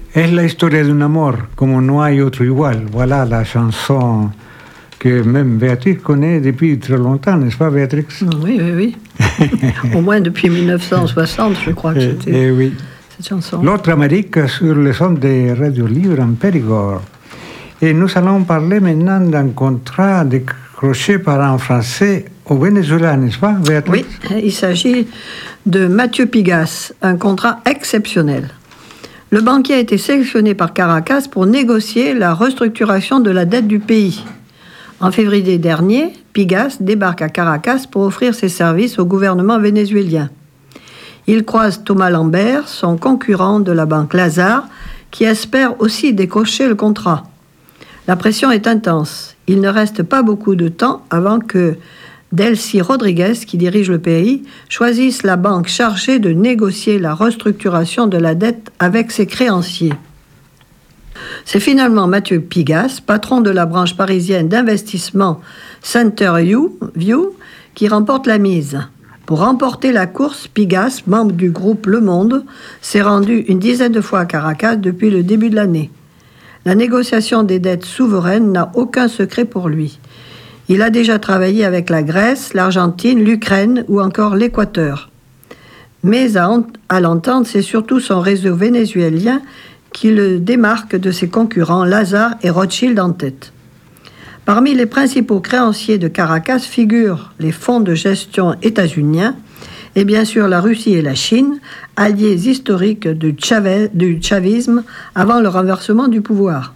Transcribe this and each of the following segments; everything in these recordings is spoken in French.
Es la historia de un amor, como no hay otro igual. Voilà la chanson que même Béatrix connaît depuis très longtemps, n'est-ce pas, Béatrix? Oui. Au moins depuis 1960, je crois que c'était oui. cette chanson. L'autre Amérique sur le son de Radio Libre en Périgord. Et nous allons parler maintenant d'un contrat décroché par un Français au Venezuela, n'est-ce pas, Béatrix? Oui, il s'agit de Mathieu Pigas, un contrat exceptionnel. Le banquier a été sélectionné par Caracas pour négocier la restructuration de la dette du pays. En février dernier, Pigas débarque à Caracas pour offrir ses services au gouvernement vénézuélien. Il croise Thomas Lambert, son concurrent de la banque Lazare, qui espère aussi décrocher le contrat. La pression est intense. Il ne reste pas beaucoup de temps avant que Delcy Rodriguez, qui dirige le pays, choisisse la banque chargée de négocier la restructuration de la dette avec ses créanciers. C'est finalement Mathieu Pigas, patron de la branche parisienne d'investissement Centerview, qui remporte la mise. Pour remporter la course, Pigas, membre du groupe Le Monde, s'est rendu une dizaine de fois à Caracas depuis le début de l'année. La négociation des dettes souveraines n'a aucun secret pour lui. Il a déjà travaillé avec la Grèce, l'Argentine, l'Ukraine ou encore l'Équateur. Mais à l'entendre, c'est surtout son réseau vénézuélien qui le démarque de ses concurrents Lazare et Rothschild en tête. Parmi les principaux créanciers de Caracas figurent les fonds de gestion états-uniens et bien sûr la Russie et la Chine, alliés historiques du chavisme avant le renversement du pouvoir.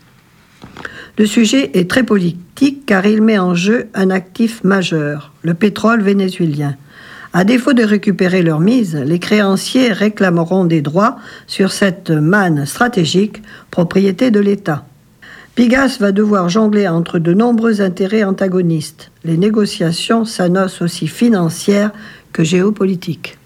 Le sujet est très politique car il met en jeu un actif majeur, le pétrole vénézuélien. À défaut de récupérer leur mise, les créanciers réclameront des droits sur cette manne stratégique, propriété de l'État. Pigas va devoir jongler entre de nombreux intérêts antagonistes. Les négociations s'annoncent aussi financières que géopolitiques.